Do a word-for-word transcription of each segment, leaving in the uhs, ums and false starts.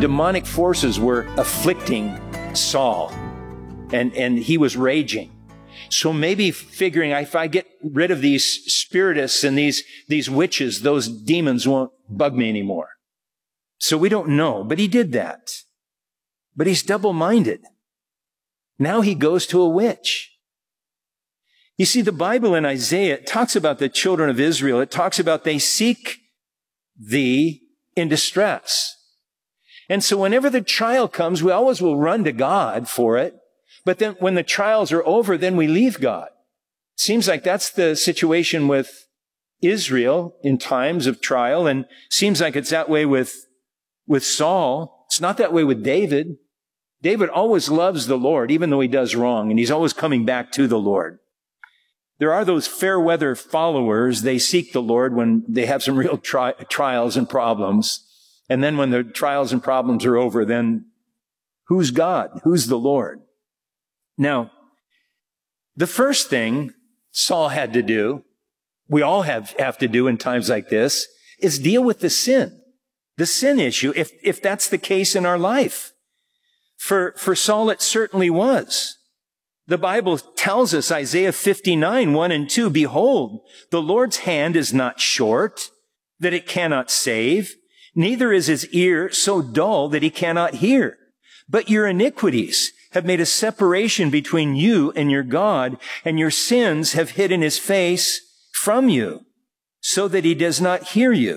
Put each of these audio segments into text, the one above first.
demonic forces were afflicting Saul, and, and he was raging. So maybe figuring if I get rid of these spiritists and these, these witches, those demons won't bug me anymore. So we don't know, but he did that. But he's double-minded. Now he goes to a witch. You see, the Bible in Isaiah, it talks about the children of Israel. It talks about they seek thee in distress. And so whenever the trial comes, we always will run to God for it. But then when the trials are over, then we leave God. Seems like that's the situation with Israel in times of trial, and seems like it's that way with, with Saul. It's not that way with David. David always loves the Lord, even though he does wrong, and he's always coming back to the Lord. There are those fair weather followers. They seek the Lord when they have some real tri- trials and problems. And then when the trials and problems are over, then who's God? Who's the Lord? Now, the first thing Saul had to do, we all have, have to do in times like this, is deal with the sin, the sin issue, if, if that's the case in our life. For, for Saul, it certainly was. The Bible tells us, Isaiah fifty-nine, one and two, behold, the Lord's hand is not short, that it cannot save, neither is his ear so dull that he cannot hear. But your iniquities have made a separation between you and your God, and your sins have hidden his face from you, so that he does not hear you.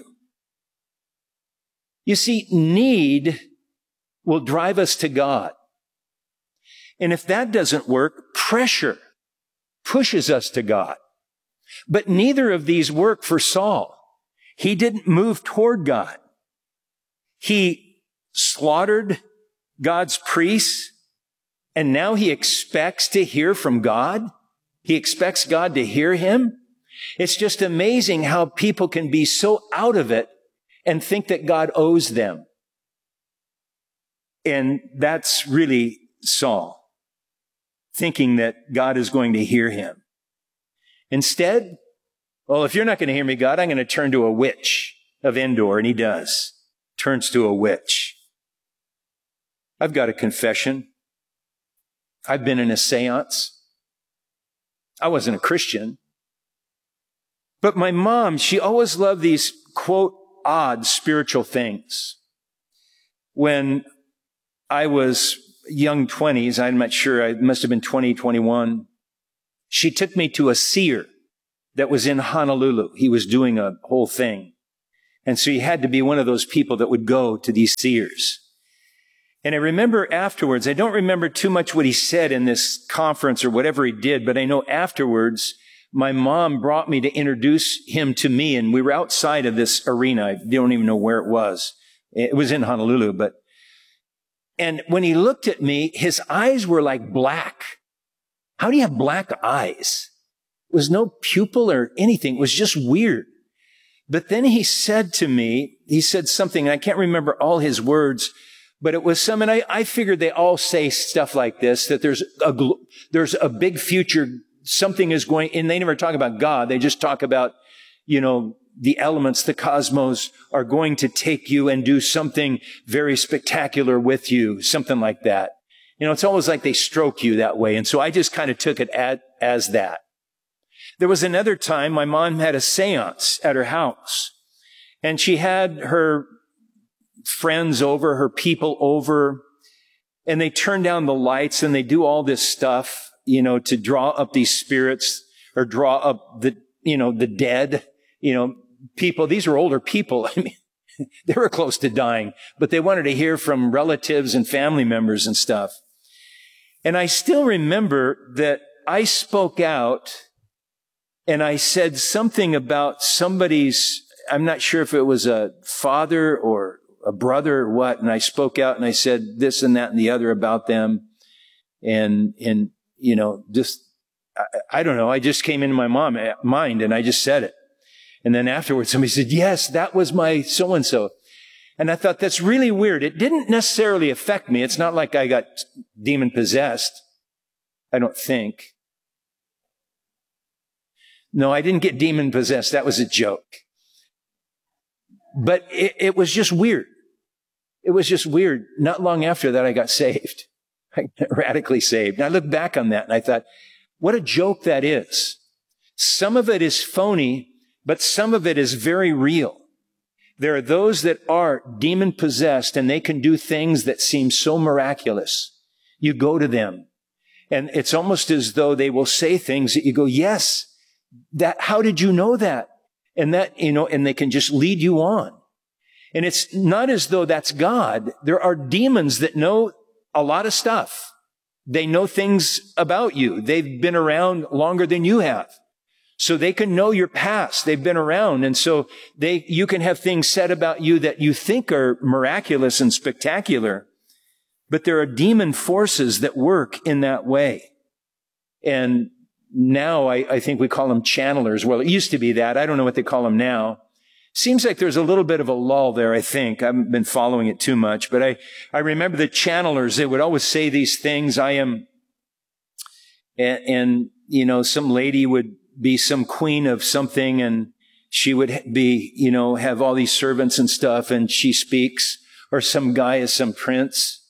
You see, need will drive us to God. And if that doesn't work, pressure pushes us to God. But neither of these work for Saul. He didn't move toward God. He slaughtered God's priests, and now he expects to hear from God. He expects God to hear him. It's just amazing how people can be so out of it and think that God owes them. And that's really Saul, thinking that God is going to hear him. Instead, well, if you're not going to hear me, God, I'm going to turn to a witch of Endor. And he does. Turns to a witch. I've got a confession. I've been in a seance. I wasn't a Christian. But my mom, she always loved these, quote, odd spiritual things. When I was young twenties, I'm not sure, I must have been twenty, twenty-one, she took me to a seer that was in Honolulu. He was doing a whole thing. And so he had to be one of those people that would go to these seers. And I remember afterwards, I don't remember too much what he said in this conference or whatever he did, but I know afterwards, my mom brought me to introduce him to me, and we were outside of this arena. I don't even know where it was. It was in Honolulu, but, and when he looked at me, his eyes were like black. How do you have black eyes? It was no pupil or anything. It was just weird. But then he said to me, he said something, and I can't remember all his words, but it was some, and I, I figured they all say stuff like this, that there's a, there's a big future, something is going, and they never talk about God. They just talk about, you know, the elements, the cosmos are going to take you and do something very spectacular with you, something like that. You know, it's almost like they stroke you that way. And so I just kind of took it at, as that. There was another time my mom had a seance at her house, and she had her friends over, her people over, and they turn down the lights and they do all this stuff, you know, to draw up these spirits or draw up the, you know, the dead, you know, people. These were older people. I mean, they were close to dying, but they wanted to hear from relatives and family members and stuff. And I still remember that I spoke out and I said something about somebody's, I'm not sure if it was a father or a brother or what, and I spoke out and I said this and that and the other about them. And, and, you know, just, I, I don't know, I just came into my mom, mind and I just said it. And then afterwards somebody said, yes, that was my so-and-so. And I thought, that's really weird. It didn't necessarily affect me. It's not like I got demon possessed. I don't think. No, I didn't get demon possessed. That was a joke. But it, it was just weird. it was just weird. Not long after that, I got saved. I got radically saved. And I look back on that and I thought, what a joke that is. Some of it is phony, but some of it is very real. There are those that are demon possessed and they can do things that seem so miraculous. You go to them and it's almost as though they will say things that you go, yes, that, how did you know that? And that, you know, and they can just lead you on. And it's not as though that's God. There are demons that know a lot of stuff. They know things about you. They've been around longer than you have. So they can know your past. They've been around. And so they, you can have things said about you that you think are miraculous and spectacular. But there are demon forces that work in that way. And now I, I think we call them channelers. Well, it used to be that. I don't know what they call them now. Seems like there's a little bit of a lull there, I think. I haven't been following it too much. But I, I remember the channelers, they would always say these things. I am, and, and you know, some lady would be some queen of something and she would be, you know, have all these servants and stuff and she speaks, or some guy is some prince.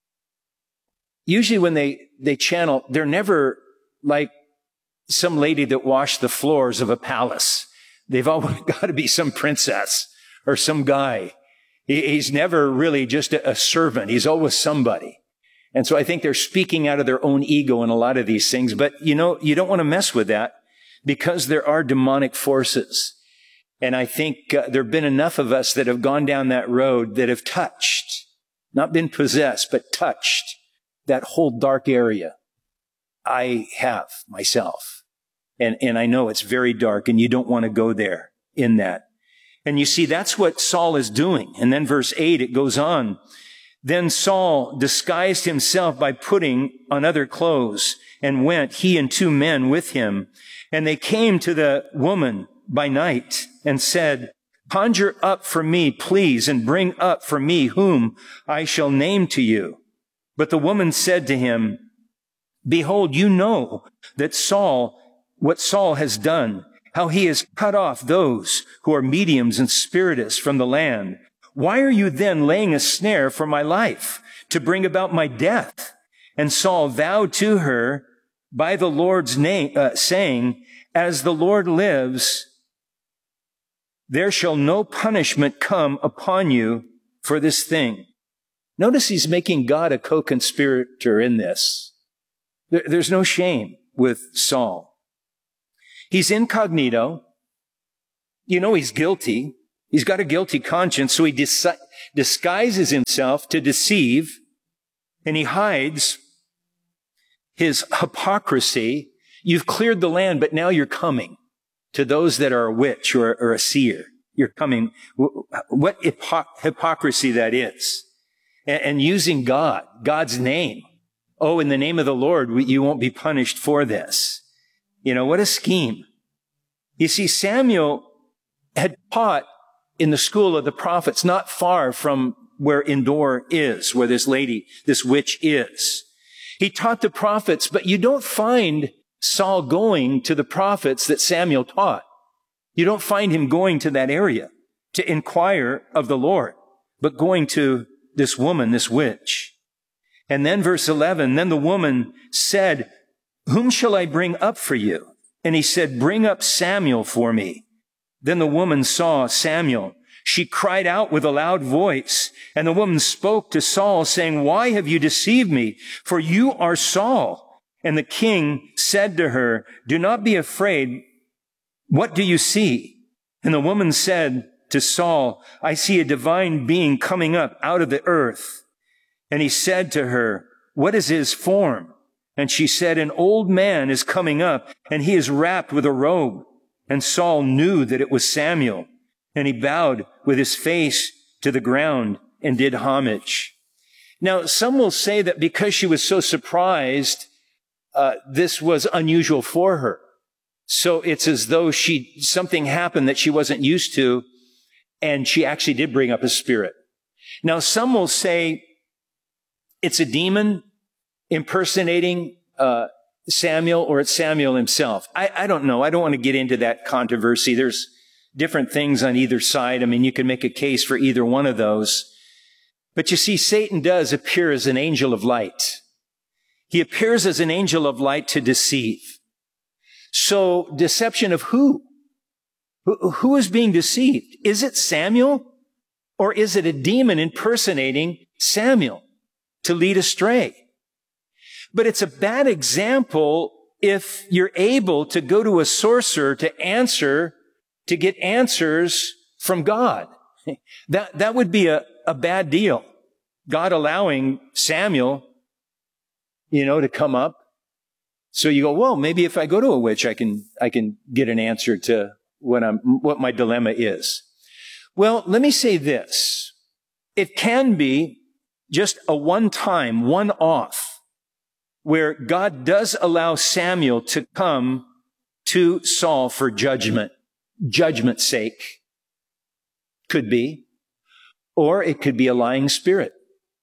Usually when they, they channel, they're never like some lady that washed the floors of a palace. They've always got to be some princess or some guy. He's never really just a servant. He's always somebody. And so I think they're speaking out of their own ego in a lot of these things. But, you know, you don't want to mess with that because there are demonic forces. And I think uh, there have been enough of us that have gone down that road that have touched, not been possessed, but touched that whole dark area. I have myself. And, and I know it's very dark and you don't want to go there in that. And you see, that's what Saul is doing. And then verse eight, it goes on. Then Saul disguised himself by putting on other clothes and went, he and two men with him. And they came to the woman by night and said, conjure up for me, please, and bring up for me whom I shall name to you. But the woman said to him, behold, you know that Saul, what Saul has done, how he has cut off those who are mediums and spiritists from the land. Why are you then laying a snare for my life to bring about my death? And Saul vowed to her by the Lord's name, uh, saying, as the Lord lives, there shall no punishment come upon you for this thing. Notice he's making God a co-conspirator in this. There, there's no shame with Saul. He's incognito. You know he's guilty. He's got a guilty conscience, so he dis- disguises himself to deceive, and he hides his hypocrisy. You've cleared the land, but now you're coming to those that are a witch or, or a seer. You're coming. What hypo- hypocrisy that is. And, and using God, God's name. Oh, in the name of the Lord, we, you won't be punished for this. You know, what a scheme. You see, Samuel had taught in the school of the prophets, not far from where Endor is, where this lady, this witch is. He taught the prophets, but you don't find Saul going to the prophets that Samuel taught. You don't find him going to that area to inquire of the Lord, but going to this woman, this witch. And then verse eleven, then the woman said, whom shall I bring up for you? And he said, bring up Samuel for me. Then the woman saw Samuel. She cried out with a loud voice. And the woman spoke to Saul, saying, why have you deceived me? For you are Saul. And the king said to her, do not be afraid. What do you see? And the woman said to Saul, I see a divine being coming up out of the earth. And he said to her, what is his form? And she said, an old man is coming up, and he is wrapped with a robe. And Saul knew that it was Samuel, and he bowed with his face to the ground and did homage. Now, some will say that because she was so surprised, uh, this was unusual for her. So it's as though she, something happened that she wasn't used to, and she actually did bring up a spirit. Now, some will say it's a demon impersonating uh Samuel, or it's Samuel himself. I, I don't know. I don't want to get into that controversy. There's different things on either side. I mean, you can make a case for either one of those. But you see, Satan does appear as an angel of light. He appears as an angel of light to deceive. So, deception of who? Who, who is being deceived? Is it Samuel? Or is it a demon impersonating Samuel to lead astray? But it's a bad example if you're able to go to a sorcerer to answer, to get answers from God. That, that would be a, a bad deal. God allowing Samuel, you know, to come up. So you go, well, maybe if I go to a witch, I can, I can get an answer to what I'm, what my dilemma is. Well, let me say this. It can be just a one-time, one-off, where God does allow Samuel to come to Saul for judgment, judgment's sake. Could be. Or it could be a lying spirit.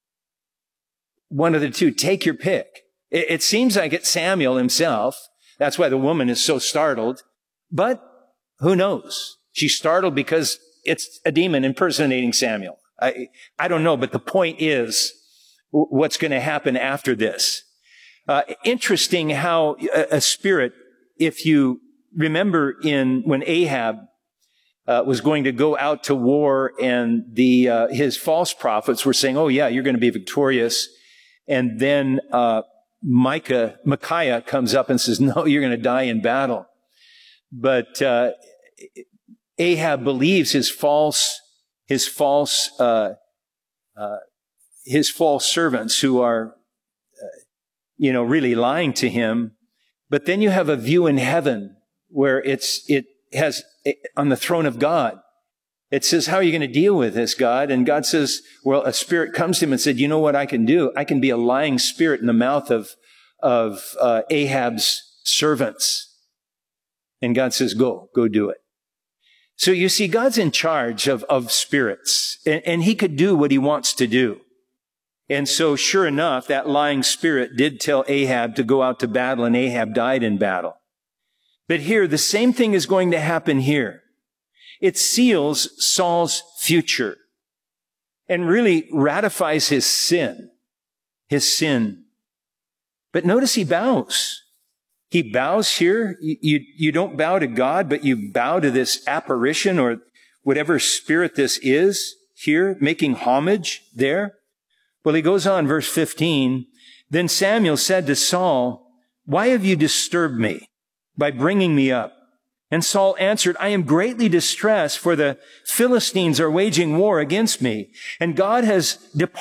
One of the two. Take your pick. It, it seems like it's Samuel himself. That's why the woman is so startled. But who knows? She's startled because it's a demon impersonating Samuel. I, I don't know, but the point is what's going to happen after this. Uh, interesting how a, a spirit, if you remember in when Ahab uh, was going to go out to war and the uh, his false prophets were saying, oh yeah, you're going to be victorious. And then uh, Micah, Micaiah comes up and says, no, you're going to die in battle. But uh, Ahab believes his false, his false, uh, uh, his false servants who are, uh, you know, really lying to him. But then you have a view in heaven where it's, it has it, on the throne of God. It says, how are you going to deal with this, God? And God says, well, a spirit comes to him and said, you know what I can do? I can be a lying spirit in the mouth of, of uh, Ahab's servants. And God says, go, go do it. So you see, God's in charge of, of spirits, and, and he could do what he wants to do. And so sure enough, that lying spirit did tell Ahab to go out to battle, and Ahab died in battle. But here, the same thing is going to happen here. It seals Saul's future and really ratifies his sin, his sin. But notice he bows. He bows here. You, you, you don't bow to God, but you bow to this apparition or whatever spirit this is here, making homage there. Well, he goes on, verse fifteen. Then Samuel said to Saul, why have you disturbed me by bringing me up? And Saul answered, I am greatly distressed, for the Philistines are waging war against me, and God has departed